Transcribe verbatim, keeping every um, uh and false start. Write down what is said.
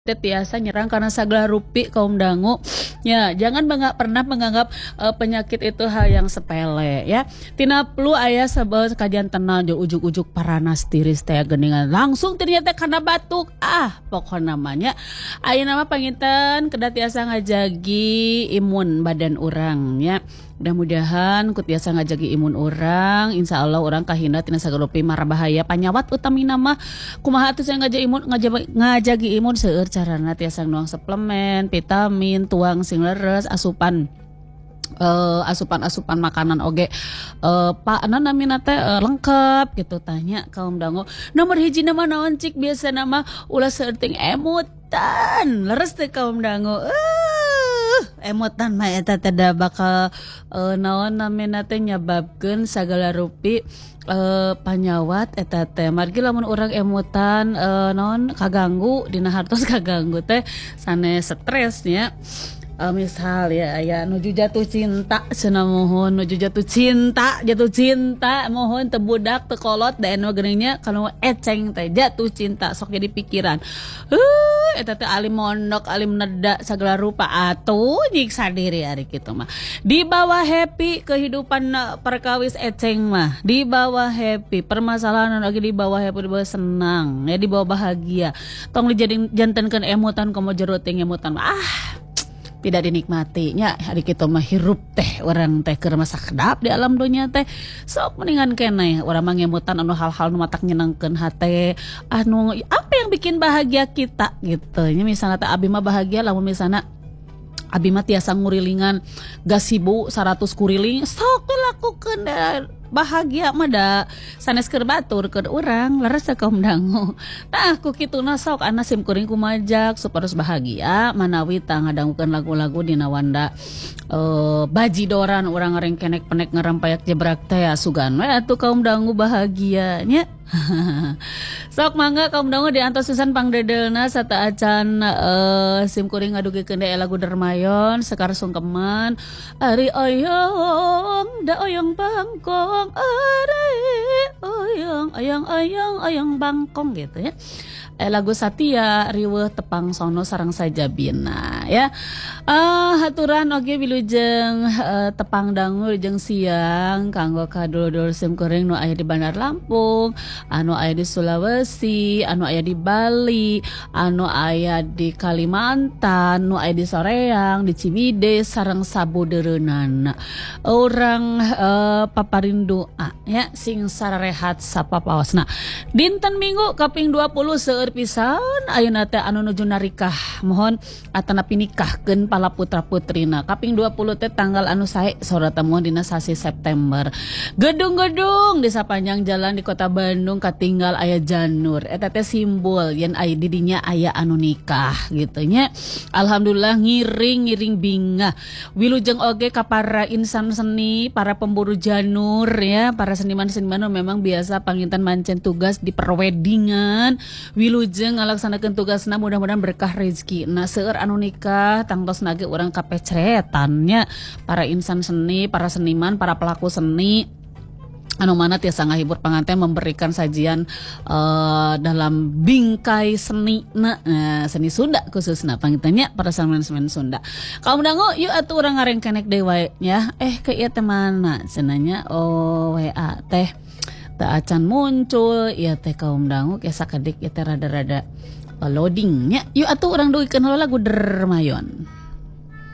Biasa nyerang karena sagala rupi kaum dangu. Ya, jangan bangga, pernah menganggap uh, penyakit itu hal yang sepele ya. Tina plu aya sabeu kajian tenang jo ujuk-ujuk paranas tiris teh geningan langsung ternyata karena batuk. Ah, pokok namanya aya nama panginten kedah tiasa ngajagi imun badan orang ya. Mudah-mudahan ku tiasa ngajagi imun orang, insya Allah orang kahina tina sagalopi marah bahaya panyawat utami nama kumaha atuh saya ngajagi imun ngajagi, ngajagi imun seueur carana tiasa nuang suplemen, vitamin, tuang sing leres, asupan uh, asupan-asupan makanan oge uh, pak ana namina teh uh, lengkap gitu tanya kaum dangu. Nomor hiji nama naon cik biasa nama ulah seurting emutan leres teh kaum dangu. Uh, emutan mah eta teh da bakal uh, naon namina teh nyababkeun sagala rupi Uh, panyawat eta teh margi lamun urang emutan uh, naon kaganggu dina hartos kaganggu teh sanes stres nya. Uh, misal ya aya nuju jatuh cinta cenah mohon nuju jatuh cinta jatuh cinta mohon teu budak teu kolot da anu geuning kalau eceng teh jatuh cinta sok jadi pikiran. Uh, eta teh alim mondok alim neda sagala rupa atuh nyiksa diri ari kitu mah. Di bawah happy kehidupan perkawis eceng mah, di bawah happy permasalahan lagi di bawah happy di bawah senang ya di bawah bahagia. Tong dijadiin jantenkeun emutan komo jero teh emutan ah tidak dinikmatinya hari kita mah hirup teh orang teh keur masa kedap di alam dunia teh sok mendingan keneh urang mah ngemutan anu hal-hal nu matak nyenengkeun hate anu apa yang bikin bahagia kita gitu nya misalnya teh abi mah bahagia lamun misalnya abi mah tiasa ngurilingan gasibu seratus kuriling sok dilakukeun bahagia mah da sanes keur batur keur urang leres kaum dangu. Tah ku kituna sok ana sim kuring kumajak supados bahagia manawi tah ngadangukeun lagu-lagu dina wanda uh, bajidoran urang ngareng kenek penek ngarampayak jebrak teh sugan we atuh kaum dangu bahagia nya. Sok mangga kaum dangu diantos pisan pangdedelna sata acan uh, sim kuring ngadugikeun da lagu Dermayon sekar sungkeman ari oyong da oyong bangkong ari oyong oyong oyong oyong bangkong gitu ya. Eh, lagu Satya riweuh tepang sono sareng sajabina ya. Uh, haturan oge wilujeng uh, tepang dangu jeung siang kanggo kadulur sim kuring nu aya di Bandar Lampung, anu aya di Sulawesi, anu aya di Bali, anu aya di Kalimantan, nu aya di Soreang, di Ciwidey sareng sabudeureunana. Urang uh, paparindu ah, ya sing sarehat sapapaosna. Dinten Minggu kaping dua puluh seueur pisan ayeuna teh anu nuju narikah mohon atanapi nikahkeun pala putra-putrina kaping dua puluh teh tanggal anu sae saurata mohon dina sasi September. Gedung-gedung di sapanjang jalan di Kota Bandung katinggal aya janur eta teh simbol yen aya di dinya aya anu nikah gitu nya. Alhamdulillah ngiring-ngiring bingah wilujeng oge ka para insan seni para pemburu janur ya para seniman-seniman memang biasa panginten mancen tugas di perwedingan wilujeng ngalaksanakeun tugasna mudah-mudahan berkah rezeki. Nah seueur anu nikah tangtos nage urang kapecretannya para insan seni, para seniman, para pelaku seni anu mana tiasa ngahibur panganten memberikan sajian uh, dalam bingkai seni nah, uh, seni Sunda khususna pangintennya para seniman-seniman Sunda. Kaum dangu yuk atuh urang ngareng kenek deui wae nya. Eh ke ieu teh mana cenanya oh W A teh tak acan muncul ya teh kaum dangu kesa kedik ya teh rada-rada loadingnya. Yuk atuh urang duikeun lagu Dermayon.